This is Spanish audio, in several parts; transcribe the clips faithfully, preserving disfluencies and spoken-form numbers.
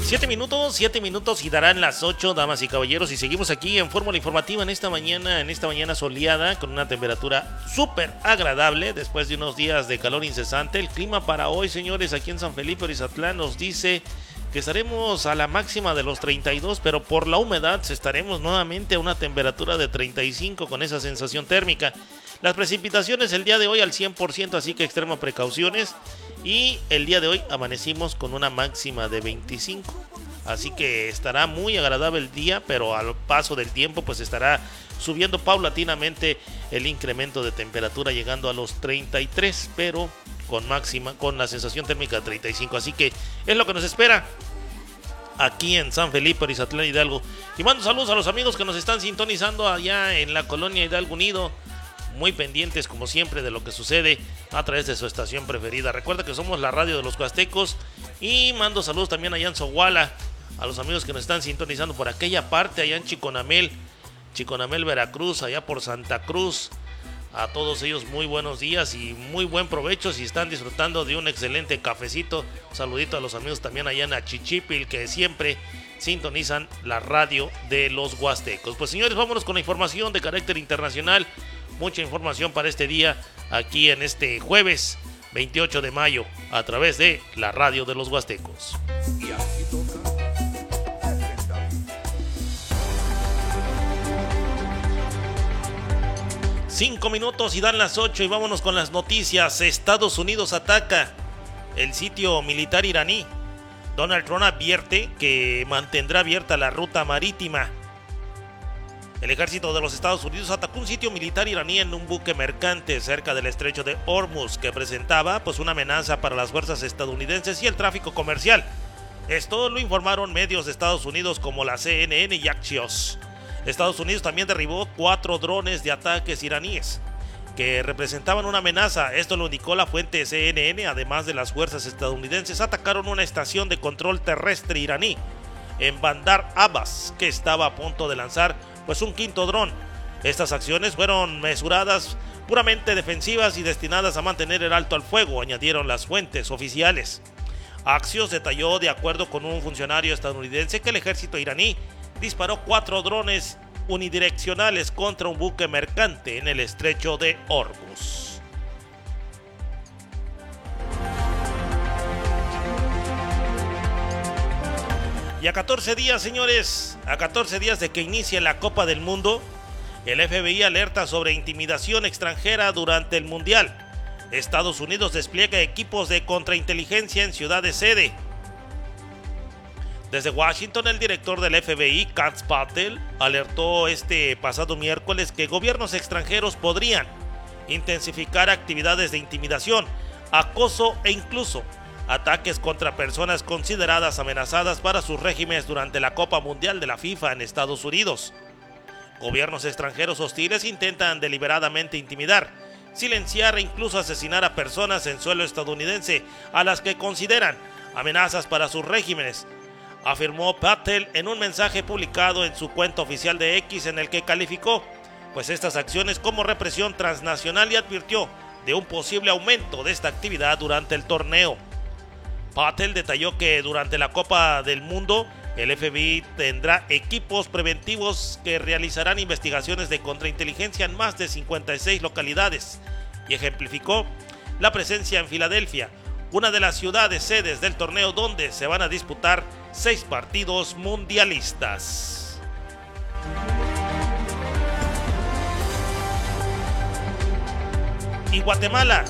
Siete minutos, siete minutos y darán las ocho, damas y caballeros, y seguimos aquí en Fórmula Informativa en esta mañana, en esta mañana soleada, con una temperatura súper agradable, después de unos días de calor incesante. El clima para hoy, señores, aquí en San Felipe Orizatlán nos dice que estaremos a la máxima de los treinta y dos, pero por la humedad estaremos nuevamente a una temperatura de treinta y cinco con esa sensación térmica. Las precipitaciones el día de hoy al cien por ciento, así que extrema precauciones. Y el día de hoy amanecimos con una máxima de veinticinco. Así que estará muy agradable el día, pero al paso del tiempo pues estará subiendo paulatinamente el incremento de temperatura, llegando a los treinta y tres, pero con máxima, con la sensación térmica de treinta y cinco. Así que es lo que nos espera aquí en San Felipe, Orizatlán, Hidalgo. Y mando saludos a los amigos que nos están sintonizando allá en la colonia Hidalgo Unido, muy pendientes como siempre de lo que sucede a través de su estación preferida. Recuerda que somos la radio de los Huastecos, y mando saludos también allá en Zoguala, a los amigos que nos están sintonizando por aquella parte, allá en Chiconamel, Chiconamel, Veracruz, allá por Santa Cruz. A todos ellos muy buenos días y muy buen provecho si están disfrutando de un excelente cafecito. Un saludito a los amigos también allá en Achichipil, que siempre sintonizan la radio de los Huastecos. Pues señores, vámonos con la información de carácter internacional. Mucha información para este día, aquí en este jueves veintiocho de mayo, a través de la radio de los Huastecos. Cinco minutos y dan las ocho, y vámonos con las noticias. Estados Unidos ataca el sitio militar iraní. Donald Trump advierte que mantendrá abierta la ruta marítima. El ejército de los Estados Unidos atacó un sitio militar iraní en un buque mercante cerca del estrecho de Hormuz, que presentaba pues una amenaza para las fuerzas estadounidenses y el tráfico comercial. Esto lo informaron medios de Estados Unidos como la C N N y Axios. Estados Unidos también derribó cuatro drones de ataques iraníes que representaban una amenaza. Esto lo indicó la fuente C N N. Además de las fuerzas estadounidenses, atacaron una estación de control terrestre iraní en Bandar Abbas, que estaba a punto de lanzar pues un quinto dron. Estas acciones fueron mesuradas, puramente defensivas y destinadas a mantener el alto al fuego, añadieron las fuentes oficiales. Axios detalló, de acuerdo con un funcionario estadounidense, que el ejército iraní disparó cuatro drones unidireccionales contra un buque mercante en el estrecho de Hormuz. Y a catorce días, señores, a catorce días de que inicie la Copa del Mundo, el F B I alerta sobre intimidación extranjera durante el Mundial. Estados Unidos despliega equipos de contrainteligencia en ciudades sede. Desde Washington, el director del F B I, Kaz Patel, alertó este pasado miércoles que gobiernos extranjeros podrían intensificar actividades de intimidación, acoso e incluso ataques contra personas consideradas amenazadas para sus regímenes durante la Copa Mundial de la FIFA en Estados Unidos. Gobiernos extranjeros hostiles intentan deliberadamente intimidar, silenciar e incluso asesinar a personas en suelo estadounidense a las que consideran amenazas para sus regímenes, afirmó Patel en un mensaje publicado en su cuenta oficial de X, en el que calificó pues estas acciones como represión transnacional y advirtió de un posible aumento de esta actividad durante el torneo. Patel detalló que durante la Copa del Mundo el F B I tendrá equipos preventivos que realizarán investigaciones de contrainteligencia en más de cincuenta y seis localidades, y ejemplificó la presencia en Filadelfia, una de las ciudades sedes del torneo donde se van a disputar seis partidos mundialistas. Y Guatemala.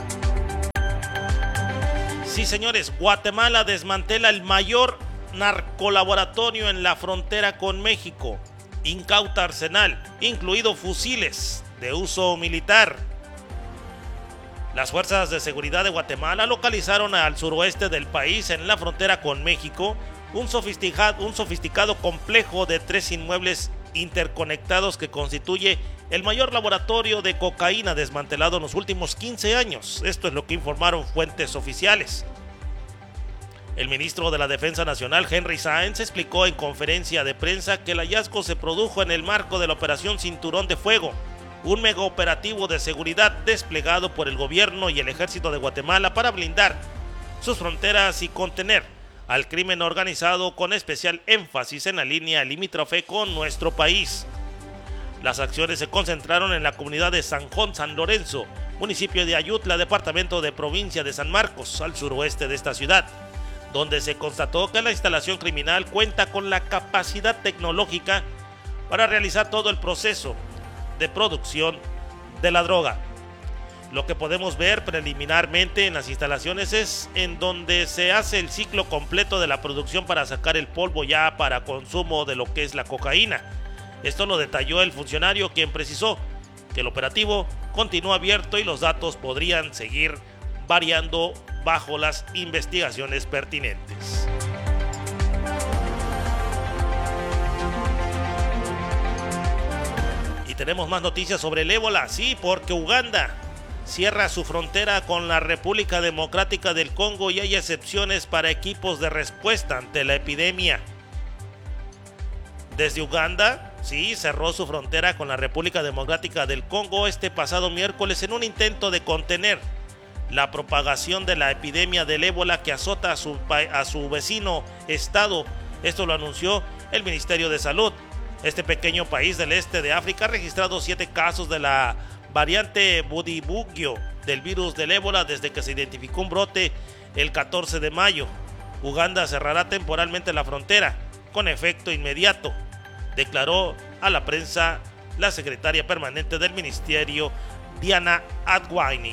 Sí, señores, Guatemala desmantela el mayor narcolaboratorio en la frontera con México. Incauta arsenal, incluido fusiles de uso militar. Las fuerzas de seguridad de Guatemala localizaron al suroeste del país, en la frontera con México, un sofisticado, un sofisticado complejo de tres inmuebles interconectados que constituye el mayor laboratorio de cocaína desmantelado en los últimos quince años. Esto es lo que informaron fuentes oficiales. El ministro de la Defensa Nacional, Henry Sáenz, explicó en conferencia de prensa que el hallazgo se produjo en el marco de la Operación Cinturón de Fuego, un mega operativo de seguridad desplegado por el gobierno y el ejército de Guatemala para blindar sus fronteras y contener al crimen organizado con especial énfasis en la línea limítrofe con nuestro país. Las acciones se concentraron en la comunidad de San Juan San Lorenzo, municipio de Ayutla, departamento de provincia de San Marcos, al suroeste de esta ciudad, donde se constató que la instalación criminal cuenta con la capacidad tecnológica para realizar todo el proceso de producción de la droga. Lo que podemos ver preliminarmente en las instalaciones es en donde se hace el ciclo completo de la producción para sacar el polvo ya para consumo de lo que es la cocaína. Esto lo detalló el funcionario, quien precisó que el operativo continúa abierto y los datos podrían seguir variando bajo las investigaciones pertinentes. Y tenemos más noticias sobre el ébola, sí, porque Uganda cierra su frontera con la República Democrática del Congo y hay excepciones para equipos de respuesta ante la epidemia. Desde Uganda, sí, cerró su frontera con la República Democrática del Congo este pasado miércoles en un intento de contener la propagación de la epidemia del ébola que azota a su, a su vecino estado. Esto lo anunció el Ministerio de Salud. Este pequeño país del este de África ha registrado siete casos de la variante Budibugyo del virus del ébola desde que se identificó un brote el catorce de mayo. Uganda cerrará temporalmente la frontera con efecto inmediato, declaró a la prensa la secretaria permanente del ministerio, Diana Adwaini.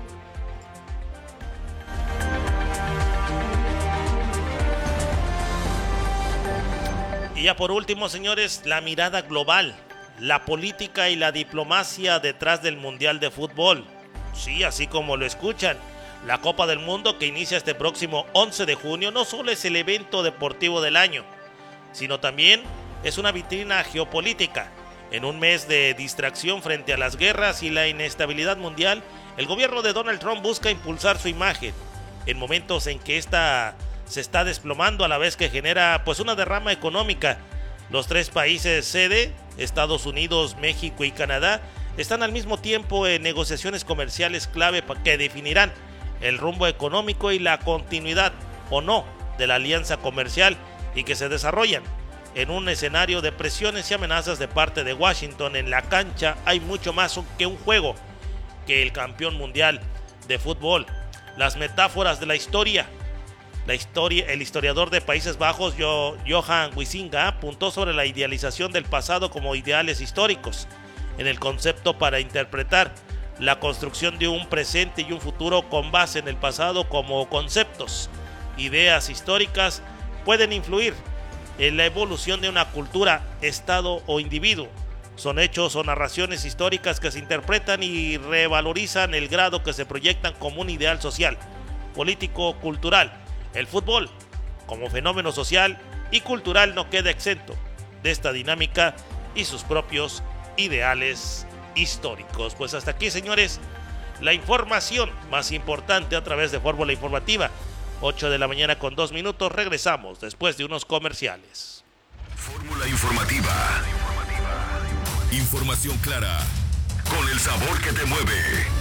Y ya por último, señores, la mirada global, la política y la diplomacia detrás del Mundial de Fútbol. Sí, así como lo escuchan, la Copa del Mundo que inicia este próximo once de junio no solo es el evento deportivo del año, sino también es una vitrina geopolítica. En un mes de distracción frente a las guerras y la inestabilidad mundial, el gobierno de Donald Trump busca impulsar su imagen en momentos en que esta se está desplomando, a la vez que genera pues una derrama económica. Los tres países sede, Estados Unidos, México y Canadá, están al mismo tiempo en negociaciones comerciales clave que definirán el rumbo económico y la continuidad o no de la alianza comercial, y que se desarrollan en un escenario de presiones y amenazas de parte de Washington. En la cancha hay mucho más que un juego, que el campeón mundial de fútbol. Las metáforas de la historia. La historia, el historiador de Países Bajos, Johan Huizinga, apuntó sobre la idealización del pasado como ideales históricos, en el concepto para interpretar la construcción de un presente y un futuro con base en el pasado como conceptos. Ideas históricas pueden influir en la evolución de una cultura, estado o individuo. Son hechos o narraciones históricas que se interpretan y revalorizan el grado que se proyectan como un ideal social, político o cultural. El fútbol, como fenómeno social y cultural, no queda exento de esta dinámica y sus propios ideales históricos. Pues hasta aquí, señores, la información más importante a través de Fórmula Informativa. ocho de la mañana con dos minutos. Regresamos después de unos comerciales. Fórmula Informativa. Información clara, con el sabor que te mueve.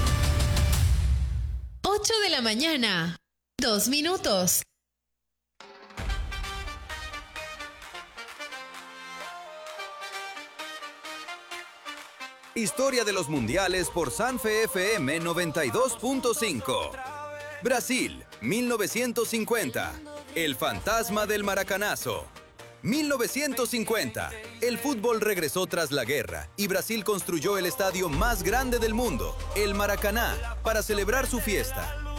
ocho de la mañana, dos minutos. Historia de los mundiales por Sanfe F M noventa y dos punto cinco. Brasil, mil novecientos cincuenta. El fantasma del maracanazo. mil novecientos cincuenta. El fútbol regresó tras la guerra y Brasil construyó el estadio más grande del mundo, el Maracaná, para celebrar su fiesta.